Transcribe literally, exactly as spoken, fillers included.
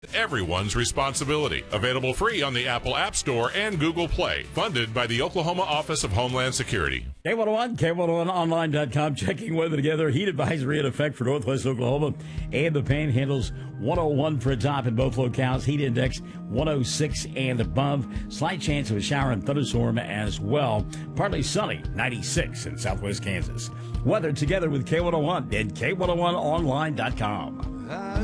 Everyone's responsibility. Available free on the Apple App Store and Google Play. Funded by the Oklahoma Office of Homeland Security. K one oh one, K one oh one online dot com, checking weather together. Heat advisory in effect for northwest Oklahoma and the Panhandles. one oh one for a top in both locales. Heat index one oh six and above. Slight chance of a shower and thunderstorm as well. Partly sunny, ninety-six in southwest Kansas. Weather together with K one oh one and K one oh one online dot com.